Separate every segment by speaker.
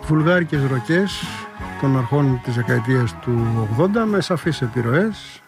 Speaker 1: βουλγάρικες ροκές των αρχών της δεκαετίας του 80 με σαφείς επιρροές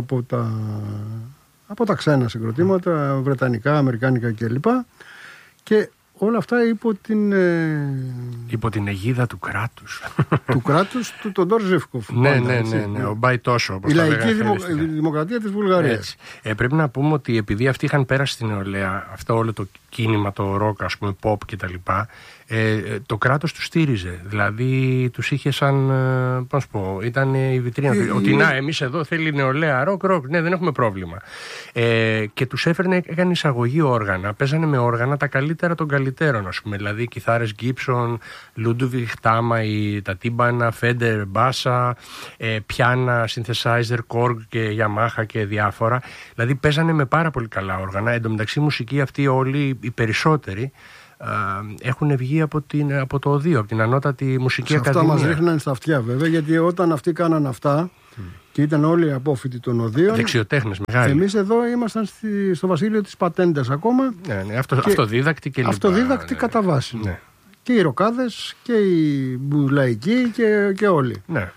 Speaker 1: από τα ξένα συγκροτήματα, βρετανικά, αμερικάνικα κλπ. Και όλα αυτά
Speaker 2: υπό την αιγίδα του κράτους.
Speaker 1: Του κράτους του Τοντόρ Ζίβκοφ.
Speaker 2: Ναι, ο Μπαϊτόσο, όπως
Speaker 1: η λαϊκή δημοκρατία της Βουλγαρίας.
Speaker 2: Πρέπει να πούμε ότι επειδή αυτοί είχαν πέρασει στην νεολαία, αυτό όλο το κίνημα, το ροκ, ας πούμε, pop κτλ., το κράτος τους στήριζε. Δηλαδή τους είχε σαν, πώς να σου πω, ήταν η βιτρίνα του. Ότι να, εμείς εδώ θέλει νεολαία, ροκ, ναι, δεν έχουμε πρόβλημα. Και τους έφερνε, έκανε εισαγωγή όργανα. Παίζανε με όργανα τα καλύτερα των καλύτερων, ας πούμε. Δηλαδή κιθάρες Gibson, Ludwig Tama, τα τύμπανα, Fender, μπάσα, πιάνα, synthesizer, Korg και Yamaha και διάφορα. Δηλαδή παίζανε με πάρα πολύ καλά όργανα. Εν τω μεταξύ, η μουσική αυτή όλοι, οι περισσότεροι, έχουν βγει από το οδείο, από την ανώτατη μουσική ακαδημία.
Speaker 1: Αυτά μας ρίχναν στα αυτιά, βέβαια, γιατί όταν αυτοί κάναν αυτά και ήταν όλοι απόφοιτοι των οδείων.
Speaker 2: Δεξιοτέχνες μεγάλοι.
Speaker 1: Εμείς εδώ ήμασταν στο βασίλειο της πατέντας ακόμα.
Speaker 2: Ναι, αυτοδίδακτοι και λοιπά.
Speaker 1: Αυτοδίδακτοι κατά βάση. Ναι. Και οι ροκάδες και οι μπουλαϊκοί και όλοι.
Speaker 2: Ναι.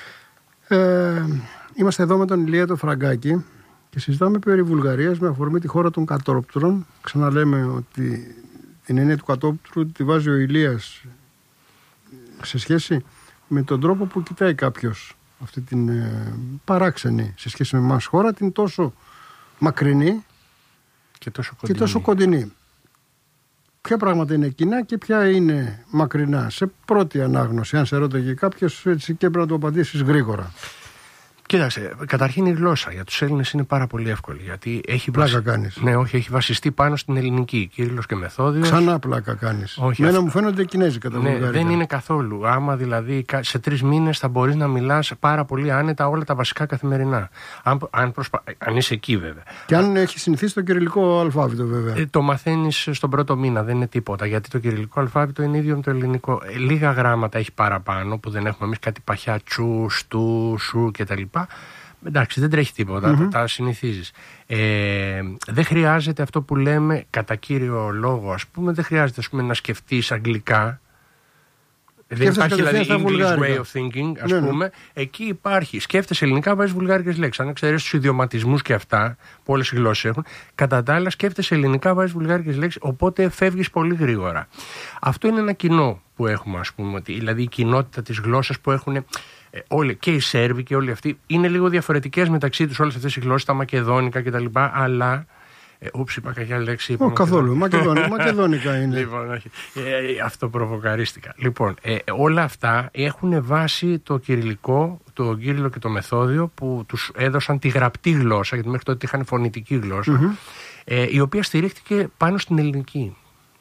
Speaker 1: Είμαστε εδώ με τον Ηλία το Φραγκάκη και συζητάμε περί Βουλγαρίας με αφορμή τη χώρα των κατόπτρων. Ξαναλέμε ότι την έννοια του κατόπτρου τη βάζει ο Ηλίας σε σχέση με τον τρόπο που κοιτάει κάποιος αυτή την παράξενη σε σχέση με εμάς χώρα, την τόσο μακρινή και τόσο κοντινή. Ποια πράγματα είναι κοινά και ποια είναι μακρινά. Σε πρώτη ανάγνωση, αν σε ρώταγε κάποιος, έτσι και πρέπει να το απαντήσεις γρήγορα.
Speaker 2: Κοίταξε, καταρχήν η γλώσσα για τους Έλληνες είναι πάρα πολύ εύκολη. Γιατί έχει
Speaker 1: πλάκα κάνεις.
Speaker 2: Ναι, όχι, έχει βασιστεί πάνω στην ελληνική. Κύριλλος και Μεθόδιος.
Speaker 1: Ξανά πλάκα κάνεις. Μένα μου φαίνονται κινέζικα τα βουλγάρικα.
Speaker 2: Ναι, δεν είναι καθόλου. Άμα δηλαδή σε 3 μήνες θα μπορείς να μιλάς πάρα πολύ άνετα όλα τα βασικά καθημερινά. Αν είσαι εκεί, βέβαια.
Speaker 1: Και αν έχει συνηθίσει το κυριλικό αλφάβητο, βέβαια.
Speaker 2: Το μαθαίνεις στον πρώτο μήνα, δεν είναι τίποτα. Γιατί το κυριλικό αλφάβητο είναι ίδιο με το ελληνικό. Λίγα γράμματα έχει παραπάνω που δεν έχουμε εμείς, κάτι παχιά, τσου, στου, σου κτλ. Εντάξει, δεν τρέχει τίποτα, τα συνηθίζεις. Δεν χρειάζεται αυτό που λέμε κατά κύριο λόγο, ας πούμε, δεν χρειάζεται, ας πούμε, να σκεφτείς αγγλικά. Δεν υπάρχει δηλαδή English way of thinking, ας πούμε. Εκεί υπάρχει. Σκέφτεσαι ελληνικά, βάζεις βουλγάρικες λέξεις. Αν εξαιρέσεις τους ιδιωματισμούς και αυτά, που όλες οι γλώσσες έχουν, κατά τα άλλα σκέφτεσαι ελληνικά, βάζεις βουλγάρικες λέξεις, οπότε φεύγεις πολύ γρήγορα. Αυτό είναι ένα κοινό που έχουμε, ας πούμε, δηλαδή η κοινότητα της γλώσσας που έχουν. Όλοι, και οι Σέρβοι και όλοι αυτοί είναι λίγο διαφορετικές μεταξύ τους όλες αυτές οι γλώσσες, τα μακεδόνικα κτλ. Αλλά. Είπα κακιά λέξη.
Speaker 1: Καθόλου. Μακεδόνικα είναι.
Speaker 2: Λοιπόν, όχι. Αυτό προβοκαρίστηκα. Λοιπόν, όλα αυτά έχουν βάση το κυριλικό, το Κύριλλο και το Μεθόδιο που τους έδωσαν τη γραπτή γλώσσα, γιατί μέχρι τότε είχαν φωνητική γλώσσα, η οποία στηρίχτηκε πάνω στην ελληνική.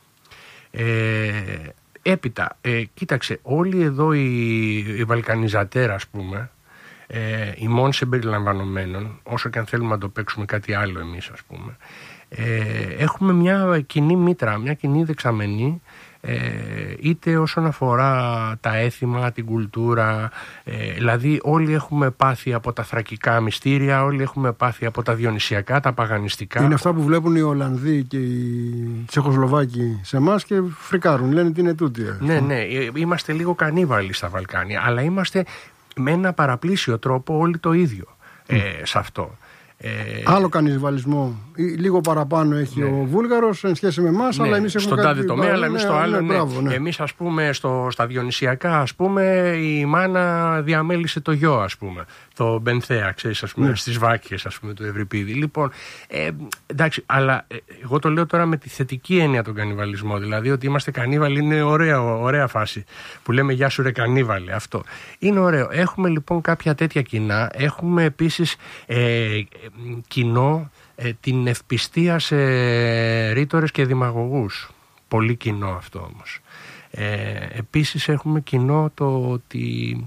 Speaker 2: Έπειτα, κοίταξε, όλοι εδώ οι Βαλκανιζατέρα, ας πούμε, ημών συμπεριλαμβανομένων, όσο και αν θέλουμε να το παίξουμε κάτι άλλο εμείς, ας πούμε, έχουμε μια κοινή μήτρα, μια κοινή δεξαμενή, είτε όσον αφορά τα έθιμα, την κουλτούρα, δηλαδή όλοι έχουμε πάθει από τα θρακικά μυστήρια, όλοι έχουμε πάθει από τα διονυσιακά, τα παγανιστικά.
Speaker 1: Είναι αυτά που βλέπουν οι Ολλανδοί και οι Τσεχοσλοβάκοι σε εμάς και φρικάρουν, λένε τι είναι τούτοι.
Speaker 2: Ναι, είμαστε λίγο κανίβαλοι στα Βαλκάνια, αλλά είμαστε με ένα παραπλήσιο τρόπο όλοι το ίδιο σε αυτό.
Speaker 1: Άλλο κανιβαλισμό, λίγο παραπάνω έχει ο Βούλγαρος εν σχέση με εμάς, αλλά εμείς έχουμε
Speaker 2: στον τάδε τομέα, αλλά εμείς στο άλλο. Εμείς, ας πούμε, στα διονυσιακά, ας πούμε, η μάνα διαμέλισε το γιο, ας πούμε, το Μπενθέα, ξέρεις, ας πούμε, στις Βάκιες, ας πούμε, του Ευρυπίδη. Λοιπόν, εντάξει, αλλά εγώ το λέω τώρα με τη θετική έννοια τον κανιβαλισμό, δηλαδή ότι είμαστε κανίβαλοι, είναι ωραία φάση που λέμε γεια σου ρε κανίβαλε, αυτό είναι ωραίο. Έχουμε λοιπόν κάποια τέτοια κοινά, έχουμε επίσης κοινό την ευπιστία σε ρήτορες και δημαγωγούς, πολύ κοινό αυτό όμως. Επίσης έχουμε κοινό το ότι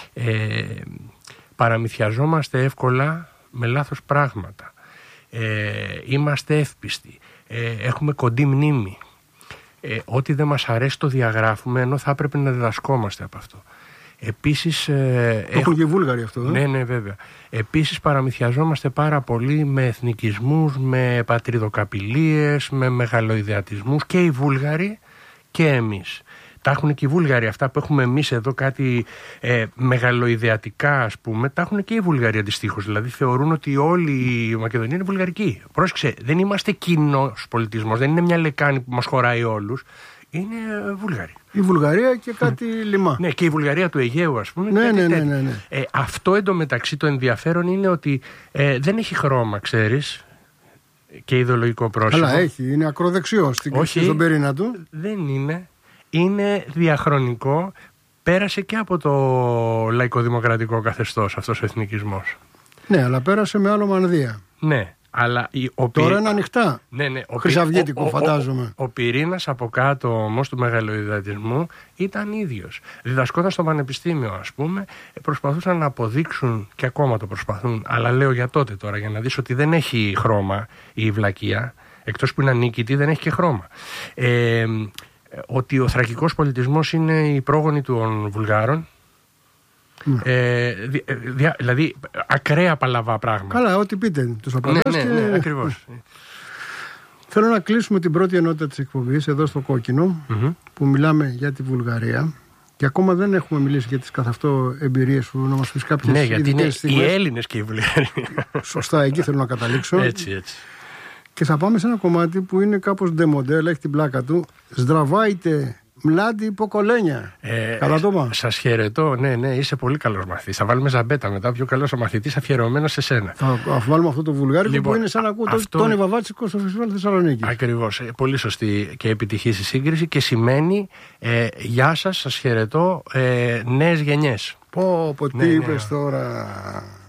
Speaker 2: παραμυθιαζόμαστε εύκολα με λάθος πράγματα, είμαστε εύπιστοι, έχουμε κοντή μνήμη, ό,τι δεν μας αρέσει το διαγράφουμε, ενώ θα έπρεπε να διδασκόμαστε από αυτό. Επίσης,
Speaker 1: έχουν και οι Βούλγαροι αυτό.
Speaker 2: Ναι, βέβαια. Επίσης παραμυθιαζόμαστε πάρα πολύ με εθνικισμούς, με πατριδοκαπηλίες, με μεγαλοειδεατισμούς, και οι Βούλγαροι και εμείς. Τα έχουν και οι Βούλγαροι. Αυτά που έχουμε εμείς εδώ κάτι μεγαλοειδεατικά, ας πούμε, τα έχουν και οι Βούλγαροι αντιστοίχως. Δηλαδή θεωρούν ότι όλη η Μακεδονία είναι βουλγαρική. Πρόσεξε, δεν είμαστε κοινός πολιτισμός, δεν είναι μια λεκάνη που μας χωράει όλους. Είναι Βούλγαροι.
Speaker 1: Η Βουλγαρία και κάτι λιμά.
Speaker 2: Ναι, και η Βουλγαρία του Αιγαίου, ας πούμε.
Speaker 1: Ναι.
Speaker 2: Αυτό εντωμεταξύ το ενδιαφέρον είναι ότι δεν έχει χρώμα, ξέρεις, και ιδεολογικό πρόσωπο.
Speaker 1: Αλλά έχει, είναι ακροδεξιό στον πυρήνα του.
Speaker 2: Δεν είναι. Είναι διαχρονικό. Πέρασε και από το λαϊκοδημοκρατικό καθεστώς αυτός ο εθνικισμός.
Speaker 1: Ναι, αλλά πέρασε με άλλο μανδύα.
Speaker 2: Ναι. Αλλά
Speaker 1: τώρα είναι ανοιχτά.
Speaker 2: Ναι.
Speaker 1: Χρυσαυγίτικο, φαντάζομαι.
Speaker 2: Ο πυρήνας από κάτω όμως του μεγαλοειδατισμού ήταν ίδιος. Διδασκόταν στο πανεπιστήμιο, ας πούμε, προσπαθούσαν να αποδείξουν, και ακόμα το προσπαθούν, αλλά λέω για τότε τώρα, για να δεις ότι δεν έχει χρώμα η βλακεία, εκτός που είναι ανίκητη, δεν έχει και χρώμα. Ότι ο θρακικός πολιτισμός είναι η πρόγονη των Βουλγάρων. Δηλαδή ακραία παλαβά πράγματα.
Speaker 1: Καλά, ό,τι πείτε, τους απαντάς.
Speaker 2: Ναι, ακριβώς.
Speaker 1: Θέλω να κλείσουμε την πρώτη ενότητα της εκπομπής εδώ στο Κόκκινο, που μιλάμε για τη Βουλγαρία. Και ακόμα δεν έχουμε μιλήσει για τις καθ' αυτό εμπειρίες σου, να μας πεις κάποιες
Speaker 2: γιατί είναι στιγμές. Οι Έλληνες και οι Βουλγαροί.
Speaker 1: Σωστά, εκεί θέλω να καταλήξω.
Speaker 2: Έτσι.
Speaker 1: Και θα πάμε σε ένα κομμάτι που είναι κάπως ντεμοντέλ, έχει την πλάκα του. Σδραβάιτε μλάντι ποκολένια. Καλά το είπα.
Speaker 2: Σας χαιρετώ, ναι, είσαι πολύ καλός μαθητής. Θα βάλουμε ζαμπέτα μετά, πιο καλός ο μαθητής, αφιερωμένος σε σένα.
Speaker 1: Θα βάλουμε αυτό το βουλγάρικο που είναι σαν να ακούω τον Βαβάτσικο στο Φεστιβάλ Θεσσαλονίκη.
Speaker 2: Ακριβώς. Πολύ σωστή και επιτυχής η σύγκριση και σημαίνει γεια σας χαιρετώ, νέες γενιές.
Speaker 1: Πω, τι είπες τώρα.